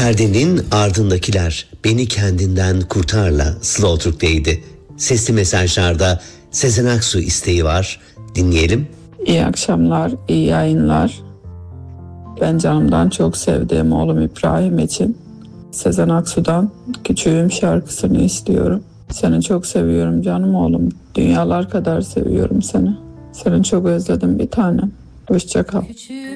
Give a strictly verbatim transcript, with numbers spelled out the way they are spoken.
Perdenin ardındakiler beni kendinden kurtarla Slowthroug'deydi. Sesli mesajlarda Sezen Aksu isteği var. Dinleyelim. İyi akşamlar, iyi yayınlar. Ben canımdan çok sevdiğim oğlum İbrahim için Sezen Aksu'dan Küçüğüm şarkısını istiyorum. Seni çok seviyorum canım oğlum. Dünyalar kadar seviyorum seni. Seni çok özledim bir tanem. Hoşça kal.